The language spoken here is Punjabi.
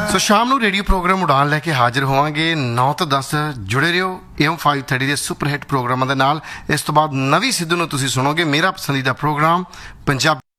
ਸੋ ਸ਼ਾਮ ਨੂੰ ਰੇਡੀਓ ਪ੍ਰੋਗਰਾਮ ਉਡਾਨ ਲੈ ਕੇ ਹਾਜ਼ਰ ਹੋਵਾਂਗੇ 9 ਤੋਂ 10 ਜੁੜੇ ਰਹੋ AM 530 ਦੇ ਸੁਪਰ ਹਿੱਟ ਪ੍ਰੋਗਰਾਮਾਂ ਦੇ ਨਾਲ। ਇਸ ਤੋਂ ਬਾਅਦ ਨਵੀਂ ਸਿੱਧੂ ਨੂੰ ਤੁਸੀਂ ਸੁਣੋਗੇ, ਮੇਰਾ ਪਸੰਦੀਦਾ ਪ੍ਰੋਗਰਾਮ ਪੰਜਾਬੀ।